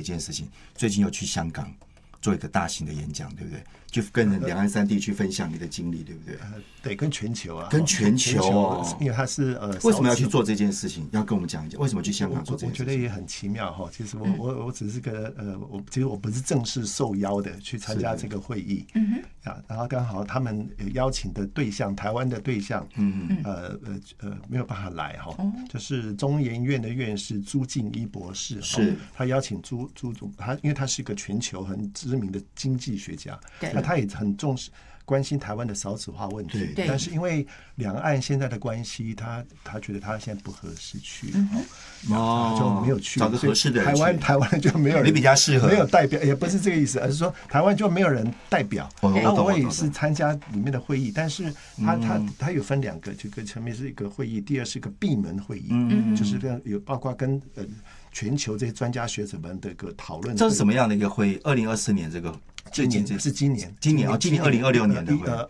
件事情，最近又去香港做一个大型的演讲，对不对？就跟两岸三地去分享你的经历，对不对？ 对，跟全球啊， 跟全球因为它是为什么要去做这件事情？要跟我们讲一讲，为什么去香港做这件事情？ 我觉得也很奇妙哈。其实我只是其实我不是正式受邀的去参加这个会议，然后刚好他们邀请的对象，台湾的对象，没有办法来哈，就是中研院的院士朱敬一博士， 是他邀请朱他，因为他是一个全球很知名的经济学家， 对， 那他也很重视关心台湾的少子化问题，但是因为两岸现在的关系，他觉得他现在不合适去，就没有去， 找个合适的人台湾就没有人， 你比较适合， 没有代表，也不是这个意思，而是说台湾就没有人代表。那我也是参加里面的会议，但是他有分两个，这个前面是一个会议，第二是一个闭门会议，就是有包括跟全球这些专家学者们的一个讨论。 这是什么样的一个会议2024年这个？ 今年是今年 2026年的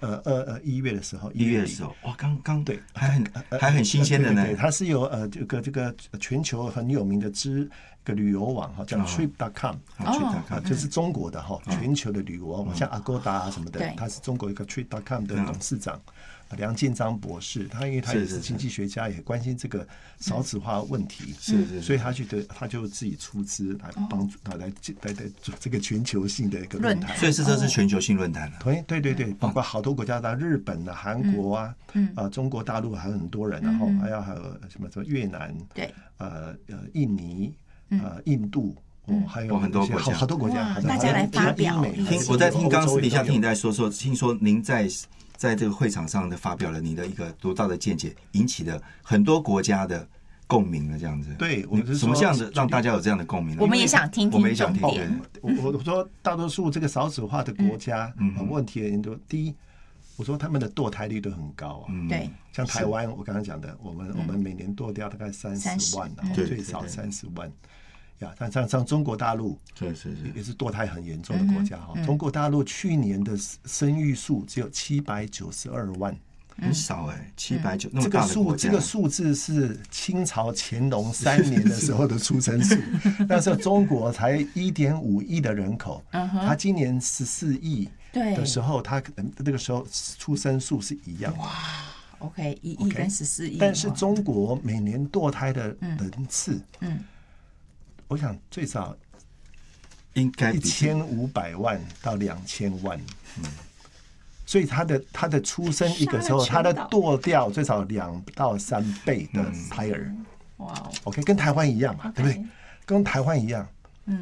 1月的时候 ，1月的时候，哇，刚对， 还很新鲜的呢。 对，它是有这个全球很有名的个旅游网哈，叫 Trip.com， 就是中国的哈，全球的旅游网，像 Agoda 啊什么的，它是中国一个 Trip.com 的董事长梁建章博士，因为他也是经济学家，也关心这个少子化问题，所以他就自己出资来帮助来做这个全球性的一个论坛， 所以这是全球性论坛了。 对，包括好多国家，日本啊、韩国啊，中国大陆还有很多人，然后还有什么越南， 对， 印尼，印度。还有很多国家， 好多国家， 大家来发表。 我在听刚私底下听你在说，听说您在这个会场上的发表了你的一个独到的见解，引起了很多国家的共鸣了，这样子。 对，我是什么样子让大家有这样的共鸣？ 我们也想听， 我们也想听。 我说大多数这个少子化的国家，问题很多。第一，我说他们的堕胎率都很高啊。 对， 像台湾，我刚刚讲的，我们每年堕掉大概30万，最少30万。但像中国大陆也是堕胎很严重的国家哈。中国大陆去年的生育数只有792万， 很少790，那么大的国家。 这个数字是清朝乾隆3年的时候的出生数。那时候中国才1.5亿的人口，他今年14亿的时候，他那个时候出生数是一样。 哇 ，OK， 1亿跟14亿。 但是中国每年堕胎的人次，我想最少应该 1500万到2000万，所以他的出生一个时候，他的堕掉最少2到3倍的胎儿， 哇 ，OK， 跟台湾一样嘛，对不对？跟台湾一样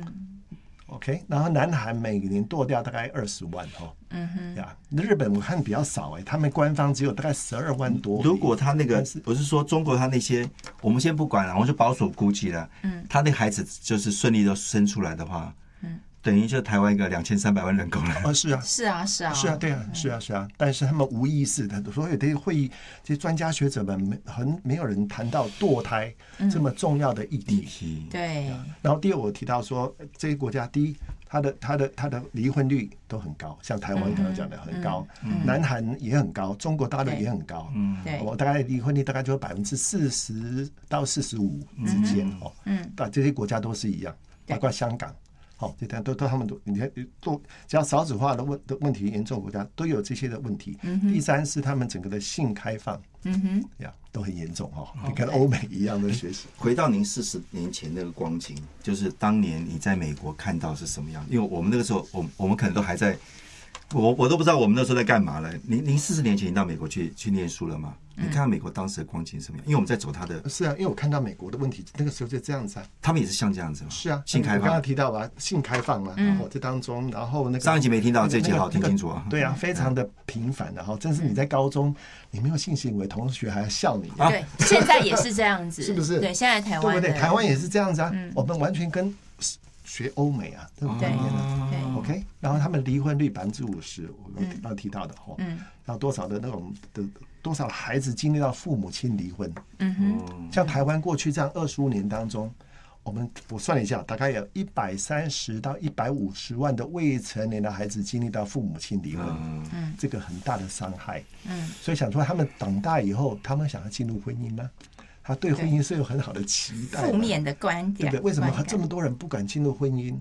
，OK， 然后南韩每年堕掉大概20万日本我看比较少他们官方只有大概12万多。 如果他那个不是说中国他那些，我们先不管了，我就保守估计了，他那孩子就是顺利的生出来的话，等于就台湾一个2300万人口了。 是啊，对啊，是啊。但是他们无意识的，所有的会议，这些专家学者们没有人谈到堕胎这么重要的议题。 对。 然后第二，我提到说，这些国家第一，他的离婚率都很高，像台湾刚刚讲的很高，南韩也很高，中国大陆也很高。我大概离婚率大概就40%到45%之间这些国家都是一样，包括香港。这都他们你看，只要少子化的问题严重，国家都有这些的问题。第三是他们整个的性开放，都很严重跟欧美一样的学习。 回到您40年前那个光景，就是当年你在美国看到是什么样？因为我们那个时候，我们可能都还在，我都不知道我们那时候在干嘛了。您40年前到美国去念书了吗？你看到美国当时的光景是什么样？因为我们在走他的。 是啊，因为我看到美国的问题，那个时候就这样子啊。 他们也是像这样子吗？ 是啊， 性开放。 我刚刚提到吧，性开放嘛，然后这当中，然后那个上一集没听到，这一集好听清楚啊。 对啊，非常的频繁的真是你在高中，你没有性行为，同学还要笑你。 对，现在也是这样子， 是不是？ 对，现在台湾对不对？台湾也是这样子啊，我们完全跟学欧美啊，这种概念啊。OK， 然后他们离婚率50%，我刚刚提到的然后多少的那种的多少孩子经历到父母亲离婚，像台湾过去这样25年当中，我算了一下，大概有130到150万的未成年的孩子经历到父母亲离婚，这个很大的伤害，所以想说他们长大以后，他们想要进入婚姻吗？他对婚姻是有很好的期待， 负面的观点， 对不对？为什么这么多人不敢进入婚姻？